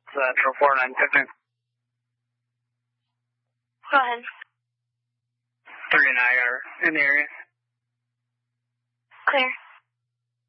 Central 4950. Go ahead. 3 and I are in the area. Clear.